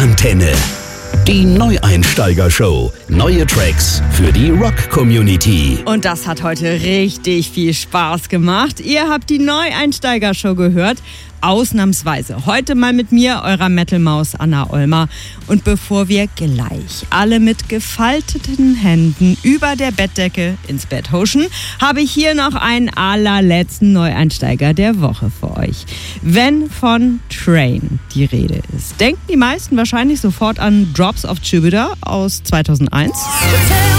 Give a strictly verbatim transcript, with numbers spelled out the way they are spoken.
Rockantenne. Die Neueinsteiger-Show. Neue Tracks für die Rock-Community. Und das hat heute richtig viel Spaß gemacht. Ihr habt die Neueinsteiger-Show gehört. Ausnahmsweise. Heute mal mit mir, eurer Metal-Maus Anna Ollmer. Und bevor wir gleich alle mit gefalteten Händen über der Bettdecke ins Bett huschen, habe ich hier noch einen allerletzten Neueinsteiger der Woche für euch. Wenn von Train die Rede ist, denken die meisten wahrscheinlich sofort an Drops of Jupiter aus zweitausendeins.